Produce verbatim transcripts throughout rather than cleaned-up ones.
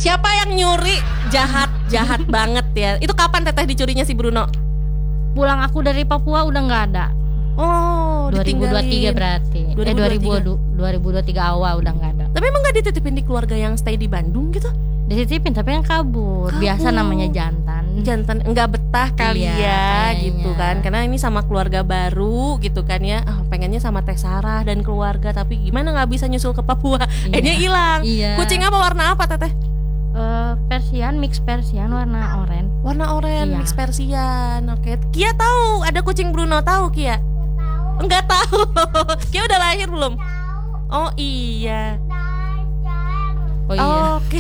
Siapa yang nyuri? Jahat, jahat banget ya. Itu kapan teteh dicurinya si Bruno? Pulang aku dari Papua udah nggak ada. Oh, dua ribu dua puluh tiga berarti. dua ribu dua puluh tiga. Eh dua ribu dua puluh tiga awal udah nggak ada. Tapi emang nggak dititipin di keluarga yang stay di Bandung gitu? Dititipin tapi yang kabur. kabur. Biasa namanya jantan. Jantan enggak betah kali iya, ya gitu kan. Karena ini sama keluarga baru gitu kan ya. Oh, pengennya sama Teh Sarah dan keluarga, tapi gimana nggak bisa nyusul ke Papua. Iya. Akhirnya hilang. Iya. Kucing apa, warna apa Teteh? Uh, Persian, mix Persian warna oranye. Warna oranye, iya. Mix Persian. Oke. Kia tahu ada kucing Bruno, tahu Kia? Enggak tahu. Kia udah lahir belum? Oh iya. Oh iya. Oke.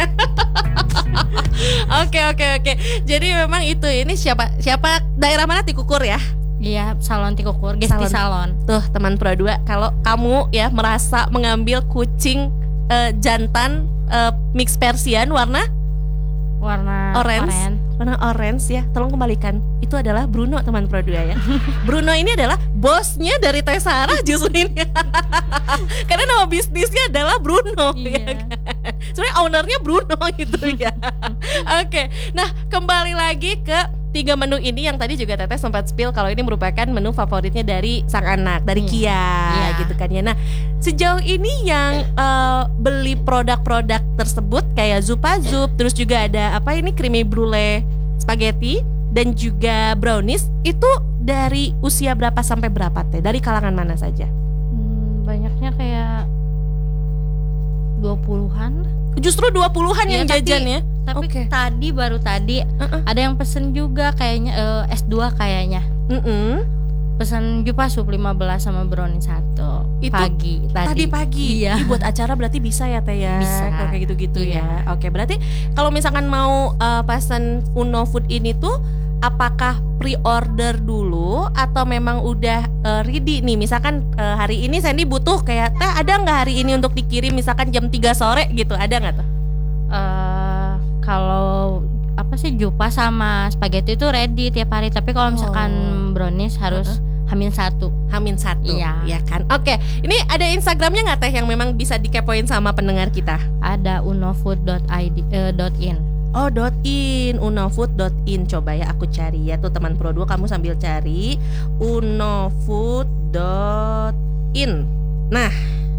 Oke oke oke. Jadi memang itu, ini siapa siapa daerah mana, Tikukur ya? Iya, salon Tikukur, Gesti Salon. Tuh teman Pro dua, kalau kamu ya merasa mengambil kucing uh, jantan uh, mix Persian warna warna orange, orange. warna orange ya, tolong kembalikan. Itu adalah Bruno teman Pro dua ya. Bruno ini adalah bosnya dari Teh Sarah justru ini. Karena nama bisnisnya adalah Bruno. Iya. Ya kan? Sebenarnya ownernya Bruno gitu ya. Oke, nah kembali lagi ke tiga menu ini yang tadi juga Teteh sempat spill kalau ini merupakan menu favoritnya dari sang anak, dari Kia, iya. gitu kan ya. Nah, sejauh ini yang uh, beli produk-produk tersebut kayak Zupa Zup, terus juga ada apa ini creamy brulee spaghetti dan juga brownies, itu dari usia berapa sampai berapa Teh? Dari kalangan mana saja? Hmm, banyaknya kayak dua puluhan. Justru dua puluhan yang ya, jajan tapi, ya? Tapi okay. tadi baru tadi uh-uh. ada yang pesen juga kayaknya uh, S dua kayaknya. Uh-uh. Pesen Zupa Zup lima belas sama brownie satu. Itu pagi tadi. Tadi pagi. Iya. Ih, buat acara berarti bisa ya Teh ya. Bisa. Kalau kayak gitu-gitu iya. ya. Oke, berarti kalau misalkan mau uh, pesen Uno Food ini tuh apakah pre-order dulu atau memang udah uh, ready nih? Misalkan uh, hari ini Sandy butuh kayak Teh, ada nggak hari ini untuk dikirim misalkan jam tiga sore gitu, ada nggak tuh? Uh, kalau apa sih Zupa sama spaghetti itu ready tiap hari. Tapi kalau misalkan oh. brownies harus uh-huh. hamin satu. Hamin satu, iya. ya kan? Oke, ini ada Instagramnya nggak Teh yang memang bisa dikepoin sama pendengar kita? Ada unofood dot in. Oh, dot in, unofood dot in. Coba ya aku cari ya tuh teman Pro dua, kamu sambil cari unofood dot in. Nah,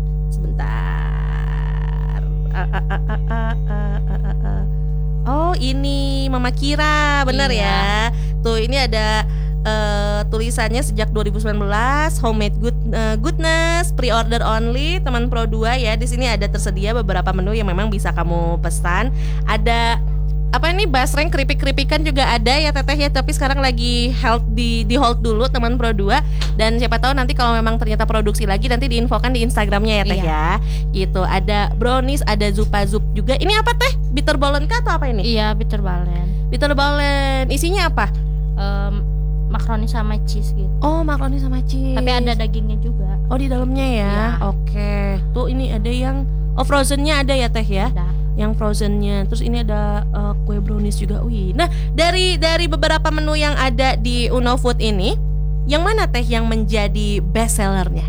sebentar. Uh, uh, uh, uh, uh, uh, uh, uh. Oh, ini Mama Kira, benar iya. ya. Tuh ini ada uh, tulisannya sejak dua ribu sembilan belas, homemade good, uh, goodness, pre-order only, teman Pro dua ya. Di sini ada tersedia beberapa menu yang memang bisa kamu pesan. Ada apa ini, basreng keripik-keripikan juga ada ya Teteh ya, tapi sekarang lagi hold di di hold dulu teman Pro dua, dan siapa tahu nanti kalau memang ternyata produksi lagi nanti diinfokan di Instagramnya ya Teh iya. ya. Gitu. Ada brownies, ada Zupa Zup juga. Ini apa Teh? Bitter balen kah atau apa ini? Iya, bitter balen. Bitter balen. Isinya apa? Um, makaroni sama cheese gitu. Oh, makaroni sama cheese. Tapi ada dagingnya juga. Oh, di dalamnya ya. Iya. Oke. Tuh ini ada yang oh frozennya ada ya Teh ya. Ada. Yang frozennya. Terus ini ada uh, kue brownies juga. Wih. Nah, dari dari beberapa menu yang ada di Uno Food ini, yang mana Teh yang menjadi best sellernya?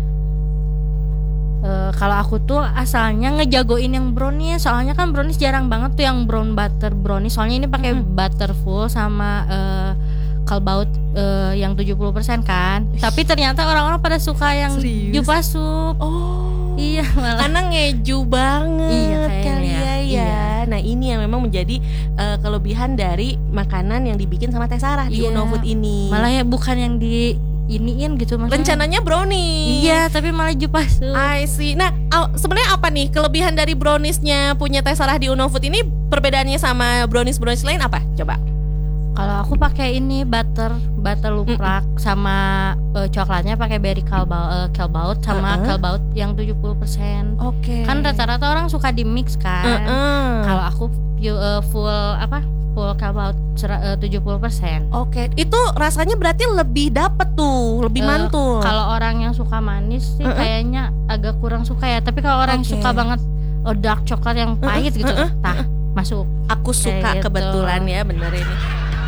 Uh, kalau aku tuh asalnya ngejagoin yang brownies, soalnya kan brownies jarang banget tuh yang brown butter brownies. Soalnya ini pakai hmm. butter full sama uh, kalbaut uh, yang tujuh puluh persen kan. Ish. Tapi ternyata orang-orang pada suka yang Zupa Zup. Oh. Iya, malah karena ngeju banget iya, kali ya, ya. Iya. Nah ini yang memang menjadi uh, kelebihan dari makanan yang dibikin sama Teh Sarah iya. di Uno Food ini. Malah ya bukan yang di iniin gitu maksudnya. Rencananya brownies. Iya, tapi malah Zupa Zup. I see. Nah, sebenarnya apa nih kelebihan dari browniesnya punya Teh Sarah di Uno Food ini? Perbedaannya sama brownies-brownies lain apa? Coba. Kalau aku pakai ini butter, butter luplak mm-mm. sama uh, coklatnya pakai berry kalbaut, uh, kalbaut sama uh-uh. kalbaut yang tujuh puluh persen. Oke. Okay. Kan rata-rata orang suka di mix kan. Uh-uh. Kalau aku uh, full apa? Full kalbaut uh, tujuh puluh persen. Oke. Okay. Itu rasanya berarti lebih dapet tuh, lebih uh, mantul. Kalau orang yang suka manis sih uh-uh. kayaknya agak kurang suka ya. Tapi kalau orang okay. yang suka banget oh, dark coklat yang pahit uh-uh. gitu, uh-uh. tah masuk. Aku suka gitu. Kebetulan ya bener ini.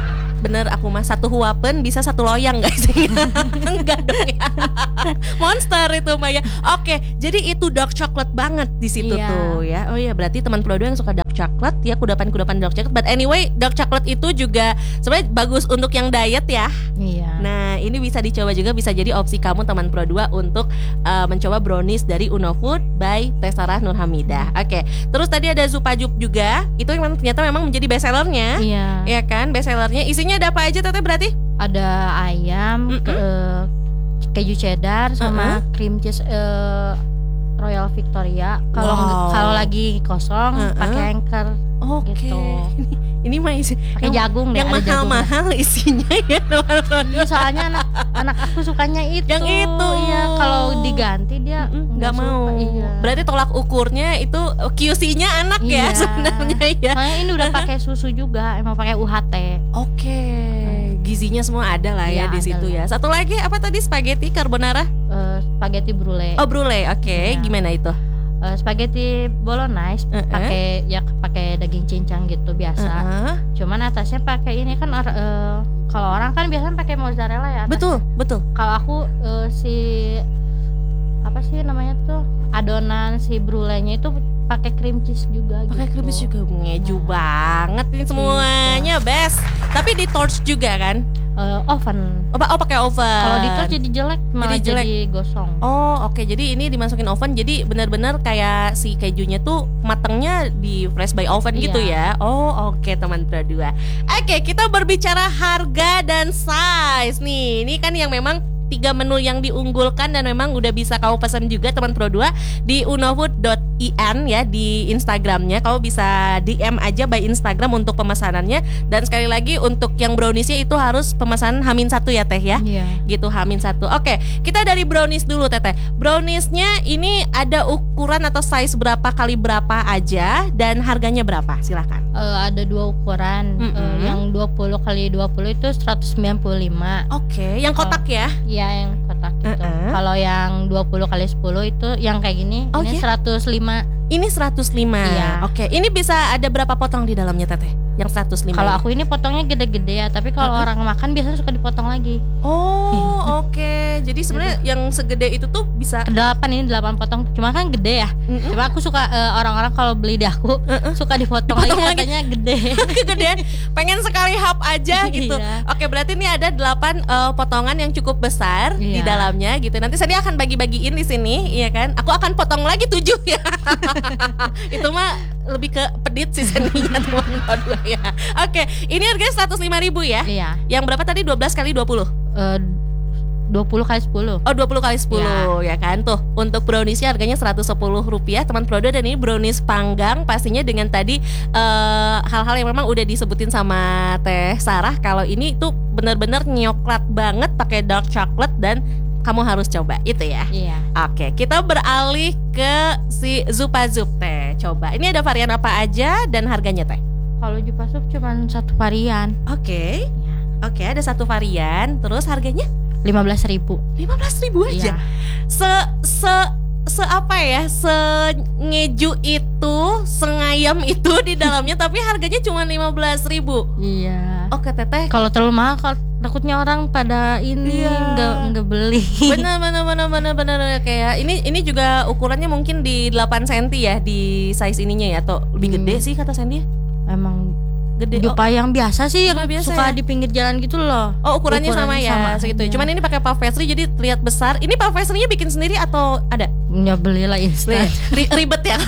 bener aku mah satu huapen bisa satu loyang gak sih? Enggak dong ya. Monster itu mah ya. Oke, jadi itu dark chocolate banget di situ Iya. tuh ya. Oh iya, berarti teman Pro dua yang suka dark chocolate ya, kudapan-kudapan dark chocolate. But anyway, dark chocolate itu juga sebenarnya bagus untuk yang diet ya. Iya. Nah, ini bisa dicoba juga, bisa jadi opsi kamu teman Pro dua untuk uh, mencoba brownies dari Uno Food by Teh Sarah Nur Hamidah. Oke, terus tadi ada Zupajup juga. Itu yang ternyata memang menjadi best sellernya. Iya. Ya kan, best sellernya. Isinya ada apa aja Teteh berarti? Ada ayam, Mm-mm. ke, eh, keju cheddar sama Uh-uh. cream cheese eh, Royal Victoria. Kalau Wow. kalau lagi kosong Uh-uh. pakai anchor. Oke. Gitu. Ini, ini mah isi Pakai yang, jagung deh, yang ada jagungnya. mahal-mahal isinya ya teman-teman. Iya, soalnya anak anak aku sukanya itu. Yang itu. Iya, kalau diganti dia Mm-mm, nggak suka. mau. Iya. Berarti tolak ukurnya itu Q C-nya anak ya Iya. sebenarnya ya. Soalnya ini udah pakai susu juga, emang pakai U H T. Oke, gizinya semua ada lah ya Iya, di ada situ lah. ya. Satu lagi apa tadi, spaghetti carbonara? Eh, spaghetti brulee. Oh, brulee. Oke, Iya. gimana itu? Eh, spaghetti bolognese Uh-uh. pakai ya pakai daging cincang gitu biasa. Uh-uh. Cuman atasnya pakai ini kan or- eh, kalau orang kan biasanya pakai mozzarella ya. atas. Betul, betul. Kalau aku eh, si apa sih namanya tuh adonan si brulee-nya itu pakai cream cheese juga. Pakai gitu. cream cheese juga, ngeju banget ini semuanya best. Tapi di torch juga kan? Eh, oven. Oh, pa- oh pakai oven. Kalau di torch jadi jelek, malah Jadi jelek. jadi gosong. Oh oke, jadi ini dimasukin oven, jadi benar-benar kayak si kejunya tuh matangnya di fresh by oven gitu ya. Iya. Oh oke teman Pro dua. Oke, kita berbicara harga dan size nih. Ini kan yang memang tiga menu yang diunggulkan dan memang udah bisa kamu pesan juga teman Pro dua di unofood dot in ya, di Instagramnya. Kamu bisa D M aja by Instagram untuk pemesanannya. Dan sekali lagi untuk yang browniesnya itu harus pemesanan Hamin satu ya Teh ya. Iya. Gitu, Hamin satu. Oke, kita dari brownies dulu Teteh. Browniesnya ini ada ukuran atau size berapa kali berapa aja dan harganya berapa? Silakan. Eh, ada dua ukuran. Eh, Mm-mm. yang dua puluh kali dua puluh itu seratus sembilan puluh lima. Oke, yang kotak ya? Iya, yang kotak itu. Uh-uh. Kalau yang dua puluh kali sepuluh itu yang kayak gini, Oh, ini iya? seratus lima. Ini seratus lima. Iya. Oke, ini bisa ada berapa potong di dalamnya Teteh? Yang seratus lima. Kalau ini? aku ini potongnya gede-gede ya, tapi kalau Uh-uh. orang makan biasanya suka dipotong lagi. Oh, oke. Jadi sebenarnya yang segede itu tuh bisa Delapan ini delapan potong, cuma kan gede ya. Mm-mm. Cuma aku suka eh, orang-orang kalau beli di aku Uh-uh. suka dipotong, Dipotong lagi, lagi. katanya gede. kegedean, pengen sekali hap aja gitu. Iya. Oke, berarti ini ada delapan eh, potongan yang cukup besar di Iya. dalamnya gitu. Nanti saya akan bagi-bagiin di sini, iya kan? Aku akan potong lagi tujuh ya. Itu mah lebih ke pedit sih seninya teman-teman ya. Oke, ini harganya seratus lima ribu ya. Iya. Yang berapa tadi? dua belas kali dua puluh. Eh, dua puluh kali sepuluh. Oh, dua puluh kali sepuluh ya kan tuh. Untuk browniesnya harganya seratus sepuluh rupiah teman Pro dua, dan ini brownies panggang pastinya dengan tadi eh, hal-hal yang memang udah disebutin sama Teh Sarah. Kalau ini tuh benar-benar nyoklat banget pakai dark chocolate dan kamu harus coba itu ya. Iya. Oke, kita beralih ke si Zupazup Teh. Coba. Ini ada varian apa aja dan harganya Teh? Kalau Jupa Sup cuma satu varian. Oke. Iya. Oke, ada satu varian. Terus harganya lima belas ribu. lima belas ribu aja. Iya. Se se se apa ya? Sengeju itu, sengayam itu di dalamnya tapi harganya cuma lima belas ribu. Iya. Oke, Teteh. Kalau terlalu mahal, kalau takutnya orang pada ini Iya. nggak nggak beli. Benar benar benar benar benar kayak ini ini juga ukurannya mungkin di delapan senti ya di size ininya ya, atau lebih Hmm. gede sih kata Sandy? Emang Gede. Oh, Jupa yang biasa sih, Jupa yang biasa suka ya? di pinggir jalan gitu loh. oh ukurannya, sama Ukurannya ya sama, segitu. iya. Cuman ini pakai puff pastry jadi terlihat besar. Ini puff pastry-nya bikin sendiri atau ada? Ya belilah instan. Ri- ribet ya.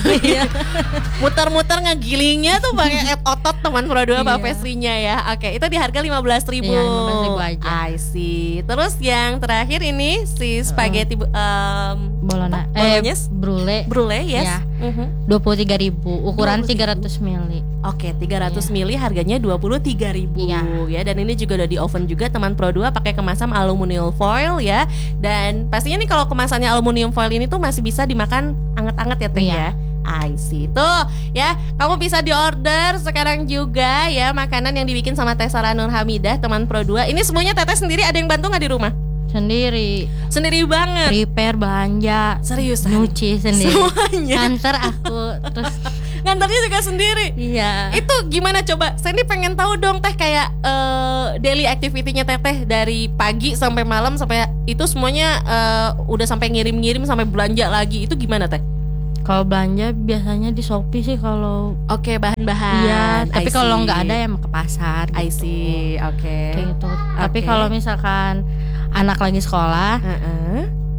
Muter-muter ngegilingnya tuh pakai et otot teman Pro dua puff Iya. pastry-nya ya. Oke, itu di harga lima belas ribu. Iya, lima belas ribu aja. I see. Terus yang terakhir ini si spaghetti um, Bolona, apa? eh Bolognese? brulee brulee yes. Iya. Mhm. dua puluh tiga ribu, ukuran dua puluh tiga ribu. tiga ratus mili. Oke, tiga ratus mili harganya dua puluh tiga ribu Iya. ya. Dan ini juga udah di oven juga teman Pro dua pakai kemasan aluminium foil ya. Dan pastinya nih kalau kemasannya aluminium foil ini tuh masih bisa dimakan anget-anget ya Teh Iya. ya. I see. Tuh ya, kamu bisa diorder sekarang juga ya makanan yang dibikin sama Teh Sarah Nur Hamidah teman Pro dua. Ini semuanya Teteh sendiri, ada yang bantu nggak di rumah? Sendiri, Sendiri banget. prepare belanja, Seriusan? nyuci sendiri, Semuanya. nganter aku, terus Ngantarnya juga sendiri. Iya. Itu gimana coba? Saya ini pengen tahu dong teh kayak uh, daily activity-nya teteh dari pagi sampai malam sampai itu semuanya uh, udah sampai ngirim-ngirim sampai belanja lagi. Itu gimana teh? Kalau belanja biasanya di Shopee sih kalau oke okay, bahan-bahan. Iya, tapi kalau nggak ada ya ke pasar gitu. I see, oke. Okay. Kayak gitu. Okay. Tapi kalau misalkan anak lagi sekolah, uh-uh.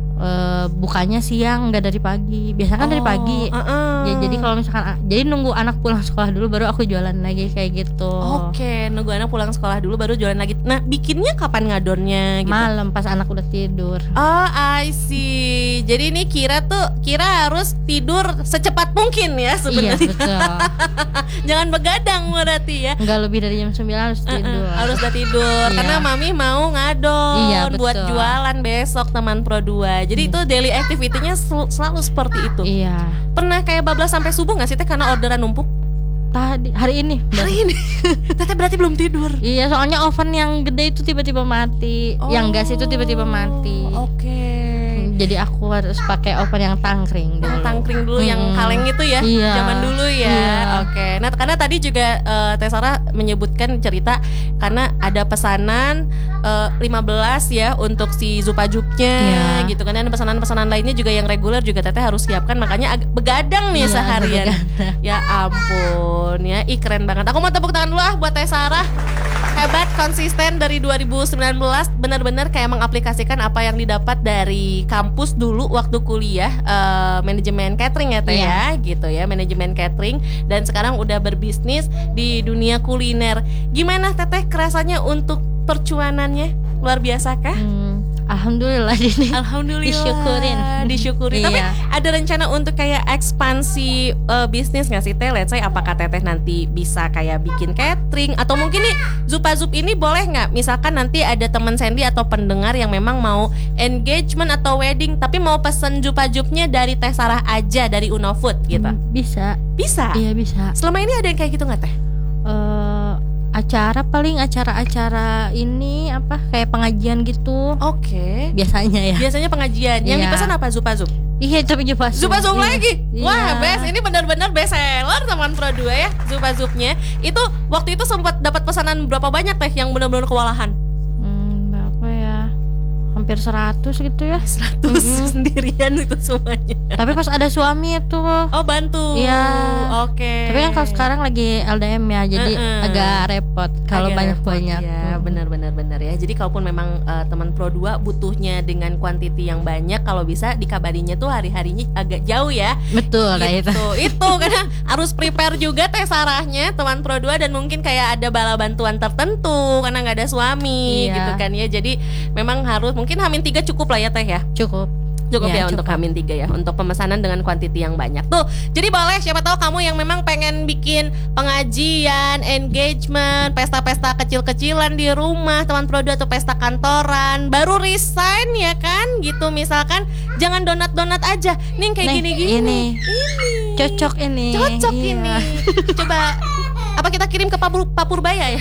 uh, bukanya siang nggak dari pagi. Biasanya kan oh, dari pagi. Uh-uh. Ya, jadi kalau misalkan jadi nunggu anak pulang sekolah dulu baru aku jualan lagi kayak gitu. Oke, okay, nunggu anak pulang sekolah dulu baru jualan lagi. Nah, bikinnya kapan ngadonnya gitu? Malam pas anak udah tidur. Oh, I see. Jadi ini Kira tuh Kira harus tidur secepat mungkin ya sebenarnya. Iya, betul. Jangan begadang berarti ya. Enggak lebih dari jam sembilan harus tidur. Uh-uh, harus udah tidur iya. Karena Mami mau ngadon iya, buat jualan besok teman Pro dua. Jadi hmm. itu daily activity-nya sel- selalu seperti itu. Iya. Pernah kayak bablas sampai subuh gak sih teh karena orderan numpuk? Tadi hari ini. Hari ini. Teteh berarti belum tidur. Iya, soalnya oven yang gede itu tiba-tiba mati. Oh, yang gas itu tiba-tiba mati. Oke. Okay. Jadi aku harus pakai oven yang tangkring dulu. Tangkring dulu hmm. yang kaleng itu ya. Iya. Zaman dulu ya. Iya. Oke. Okay. Nah, karena tadi juga uh, Teh Sarah menyebutkan cerita karena ada pesanan uh, lima belas ya untuk si Zupajupnya iya. gitu kan. Dan pesanan-pesanan lainnya juga yang reguler juga Teteh harus siapkan, makanya ag- begadang nih iya, seharian. Begadang. Ya ampun ya, ih keren banget. Aku mau tepuk tangan dulu ah buat Teh Sarah. Hebat, konsisten dari dua ribu sembilan belas, benar-benar kayak mengaplikasikan apa yang didapat dari kampus dulu waktu kuliah, uh, manajemen catering ya Teh yeah. ya, gitu ya, manajemen catering, dan sekarang udah berbisnis di dunia kuliner. Gimana Teteh kerasanya untuk percuanannya? Luar biasa kah? Hmm. Alhamdulillah ini. Alhamdulillah. Disyukurin. Disyukurin. Tapi iya. ada rencana untuk kayak ekspansi uh, bisnis nggak sih Teh? Let's say apakah Teteh nanti bisa kayak bikin catering atau mungkin nih Zupa-Zup ini boleh nggak? Misalkan nanti ada teman Sandy atau pendengar yang memang mau engagement atau wedding tapi mau pesen Zupa-Zupnya dari Teh Sarah aja dari Uno Food gitu. Bisa. Bisa. Iya bisa. Selama ini ada yang kayak gitu nggak Teh? Uh, acara paling acara-acara ini apa kayak pengajian gitu. Oke. Okay. Biasanya ya. Biasanya pengajian. Yang iya. dipesan apa? Zupa-Zup? Iya, tapi Zupa-Zup. Zupa-Zup iya. lagi. Wah, iya. best. Ini benar-benar best seller teman Pro dua ya, Zupa-Zupnya. Itu waktu itu sempat dapat pesanan berapa banyak Teh yang benar-benar kewalahan? Hmm, berapa ya? Hampir seratus gitu ya. Seratus mm-hmm. sendirian itu semuanya. Tapi pas ada suami itu. Oh, bantu. Iya. Oke. Okay. Tapi kan kalau sekarang lagi L D M ya, jadi uh-uh. agak repot kalau banyak-banyak. Ya, benar-benar benar ya. Jadi kalaupun memang uh, teman Pro dua butuhnya dengan kuantiti yang banyak, kalau bisa dikabarinya tuh hari-harinya agak jauh ya. Betul, gitu. itu. Itu karena harus prepare juga Teh Sarahnya teman Pro dua, dan mungkin kayak ada bala bantuan tertentu karena nggak ada suami iya. gitu kan ya. Jadi memang harus mungkin Hamin tiga cukup lah ya Teh ya. Cukup. Cukup ya, ya cukup. Untuk Hamin tiga ya, untuk pemesanan dengan kuantiti yang banyak tuh. Jadi boleh, siapa tahu kamu yang memang pengen bikin pengajian, engagement, pesta-pesta kecil-kecilan di rumah teman Pro dua atau pesta kantoran, baru resign ya kan gitu, misalkan jangan donat-donat aja. Nih kayak Nih, gini-gini. Ini. Ini. Cocok ini. Cocok iya. ini. Coba apa kita kirim ke Papur Papurbaya ya?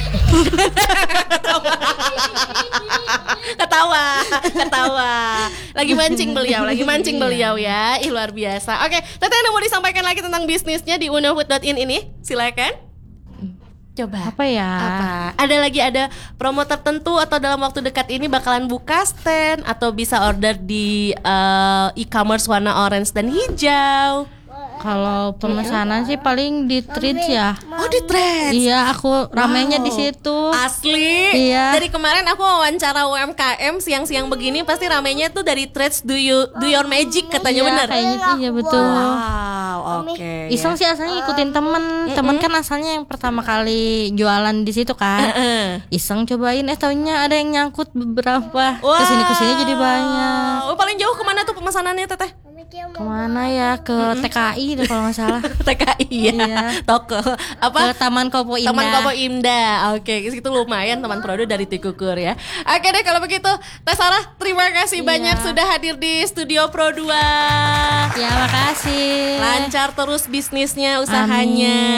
Ketawa, ketawa. Lagi mancing beliau, lagi mancing beliau ya. Ih luar biasa. Oke, Teteh ada mau disampaikan lagi tentang bisnisnya di unofood dot in ini? Silakan. Coba. Apa ya? Apa? Ada lagi ada promo tertentu atau dalam waktu dekat ini bakalan buka stand atau bisa order di uh, e-commerce warna orange dan hijau? Kalau pemesanan sih paling di Threads ya. Oh di Threads. Iya, aku ramenya wow. di situ. Asli. Iya. Dari kemarin aku wawancara U M K M siang-siang begini pasti ramenya tuh dari Threads do you do your magic katanya iya, benar. Kayaknya iya betul. Wow, oke. Okay, Iseng ya. sih asalnya ngikutin temen. Temen kan asalnya yang pertama kali jualan di situ kan. Iseng cobain, eh taunya ada yang nyangkut beberapa. Wow. Kesini kesini jadi banyak. Oh, paling jauh kemana tuh pemesanannya Teteh? Kemana ya? Ke mm-hmm. T K I deh kalau nggak salah. T K I ya. Iya. Toko apa? Ke Taman Kopo Indah. Taman Kopo Indah. Oke, itu lumayan teman Prodo dari Tikukur ya. Oke deh kalau begitu, Teh Sarah terima kasih iya. banyak sudah hadir di studio Pro dua. Ya, makasih. Lancar terus bisnisnya, usahanya. Amin. Ya.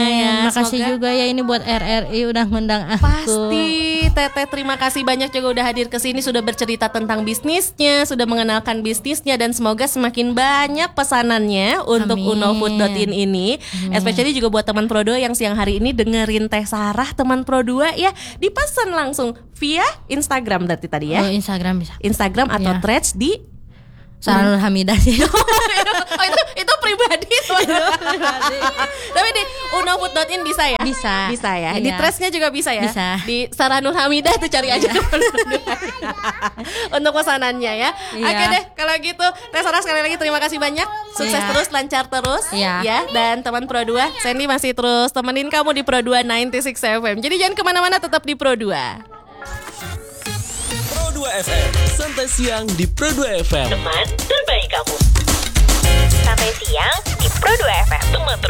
Terima kasih semoga- juga ya ini buat R R I udah ngundang aku. Pasti Teteh terima kasih banyak juga udah hadir ke sini, sudah bercerita tentang bisnisnya, sudah mengenalkan bisnisnya, dan semoga semakin banyak pesanannya untuk Amin. unofood dot in ini. Amin. Especially juga buat teman Pro dua yang siang hari ini dengerin Teh Sarah, teman Pro dua ya, dipesan langsung via Instagram berarti tadi ya. Oh, Instagram bisa. Instagram atau Ya. threads di Sarah Nur Hamidah sih. oh itu itu pribadi tapi di unofood dot in bisa ya, Bisa. bisa ya, di Iya. threadsnya juga bisa ya, Bisa. di Sarah Nur Hamidah tuh cari aja untuk pesanannya ya. Iya. Oke deh kalau gitu Teh Sarah sekali lagi terima kasih banyak, sukses Iya. terus, lancar terus Iya. ya, dan teman Pro dua Sandy masih terus temenin kamu di Pro dua sembilan puluh enam F M, jadi jangan kemana-mana, tetap di Pro dua. Pro dua F M, santai siang di Pro dua F M. Teman terbaik kamu. Sampai siang di Pro dua F M. Teman terbaik.